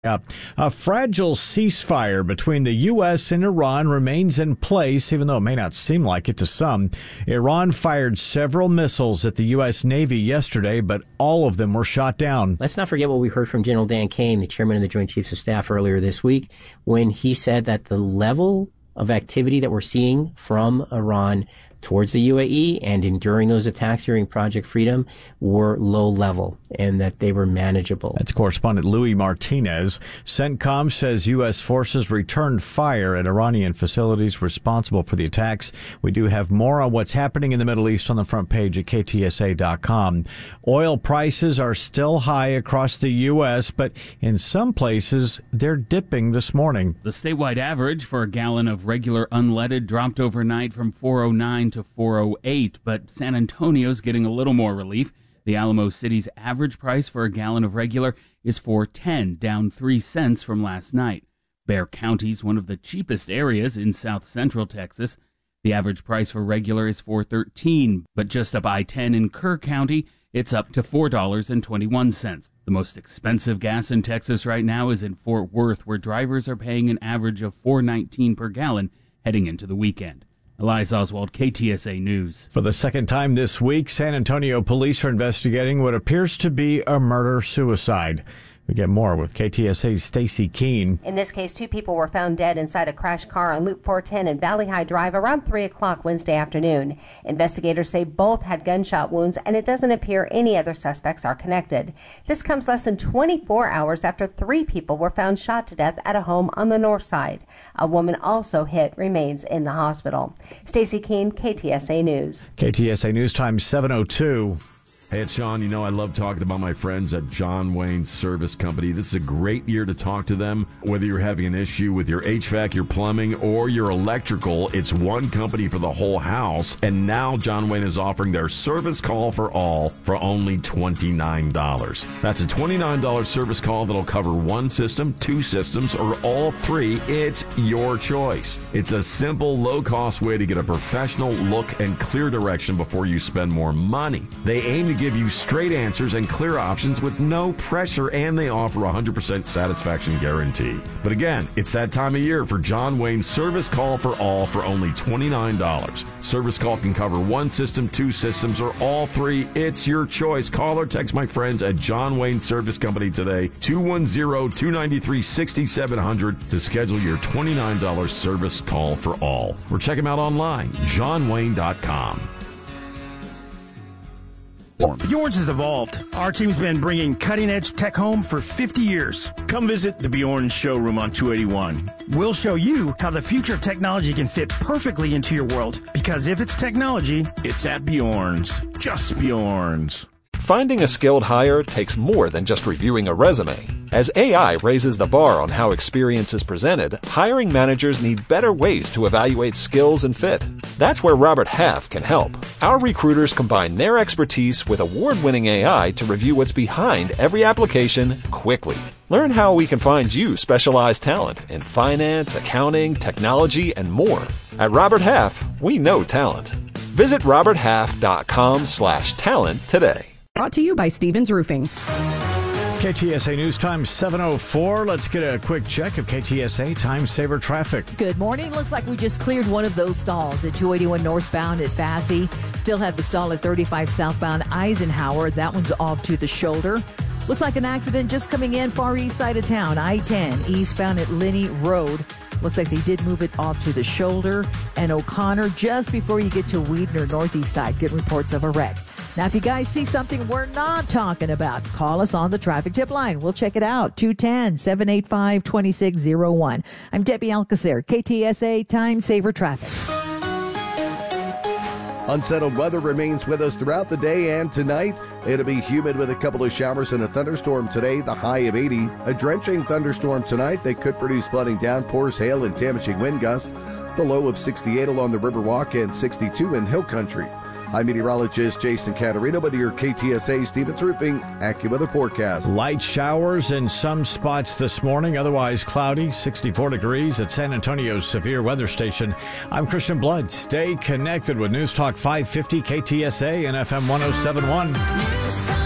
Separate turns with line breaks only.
A fragile ceasefire between the U.S. and Iran remains in place, even though it may not seem like it to some. Iran fired several missiles at the U.S. Navy yesterday, but all of them were shot down.
Let's not forget what we heard from General Dan Kane, the chairman of the Joint Chiefs of Staff, earlier this week, when he said that the level of activity that we're seeing from Iran towards the UAE and during those attacks during Project Freedom were low level and that they were manageable.
That's correspondent Louis Martinez. CENTCOM says U.S. forces returned fire at Iranian facilities responsible for the attacks. We do have more on what's happening in the Middle East on the front page at ktsa.com. Oil prices are still high across the U.S., but in some places they're dipping this morning.
The statewide average for a gallon of regular unleaded dropped overnight from $4.09 to $4.08, but San Antonio's getting a little more relief. The Alamo City's average price for a gallon of regular is $4.10, down 3 cents from last night. Bexar County's one of the cheapest areas in south central Texas. The average price for regular is $4.13, but just up I-10 in Kerr County, it's up to $4.21. The most expensive gas in Texas right now is in Fort Worth, where drivers are paying an average of $4.19 per gallon heading into the weekend. Elias Oswald, KTSA News.
For the second time this week, San Antonio police are investigating what appears to be a murder-suicide. We get more with KTSA's Stacy Keene.
In this case, 2 people were found dead inside a crashed car on Loop 410 and Valley High Drive around 3 o'clock Wednesday afternoon. Investigators say both had gunshot wounds, and it doesn't appear any other suspects are connected. This comes less than 24 hours after 3 people were found shot to death at a home on the north side. A woman also hit remains in the hospital. Stacy Keene, KTSA News.
KTSA News Time 7:02.
Hey, it's Sean. You know I love talking about my friends at John Wayne Service Company. This is a great year to talk to them. Whether you're having an issue with your HVAC, your plumbing, or your electrical, it's one company for the whole house. And now John Wayne is offering their service call for all for only $29. That's a $29 service call that'll cover 1 system, 2 systems, or all 3. It's your choice. It's a simple, low-cost way to get a professional look and clear direction before you spend more money. They aim to give you straight answers and clear options with no pressure, and they offer a 100% satisfaction guarantee. But again, it's that time of year for John Wayne's Service Call for All for only $29. Service call can cover 1 system, 2 systems, or all 3. It's your choice. Call or text my friends at John Wayne Service Company today, 210-293-6700 to schedule your $29 service call for all. Or check them out online, johnwayne.com.
Bjorn's has evolved. Our team's been bringing cutting-edge tech home for 50 years. Come visit the Bjorn's showroom on 281. We'll show you how the future of technology can fit perfectly into your world. Because if it's technology, it's at Bjorn's. Just Bjorn's.
Finding a skilled hire takes more than just reviewing a resume. As AI raises the bar on how experience is presented, hiring managers need better ways to evaluate skills and fit. That's where Robert Half can help. Our recruiters combine their expertise with award-winning AI to review what's behind every application quickly. Learn how we can find you specialized talent in finance, accounting, technology, and more. At Robert Half, we know talent. Visit roberthalf.com/talent today.
Brought to you by Stevens Roofing.
KTSA News Time 7:04. Let's get a quick check of KTSA Time Saver traffic.
Good morning. Looks like we just cleared one of those stalls at 281 northbound at Basse. Still have the stall at 35 southbound Eisenhower. That one's off to the shoulder. Looks like an accident just coming in far east side of town. I-10 eastbound at Linney Road. Looks like they did move it off to the shoulder. And O'Connor just before you get to Weidner northeast side. Good reports of a wreck. Now, if you guys see something we're not talking about, call us on the traffic tip line. We'll check it out. 210-785-2601. I'm Debbie Alcacer, KTSA Time Saver Traffic.
Unsettled weather remains with us throughout the day and tonight. It'll be humid with a couple of showers and a thunderstorm today, the high of 80. A drenching thunderstorm tonight that could produce flooding downpours, hail, and damaging wind gusts. The low of 68 along the Riverwalk and 62 in Hill Country. I'm meteorologist Jason Caterino with your KTSA Stevens Roofing AccuWeather forecast.
Light showers in some spots this morning, otherwise cloudy, 64 degrees at San Antonio's severe weather station. I'm Christian Blood. Stay connected with News Talk 550 KTSA and FM 1071.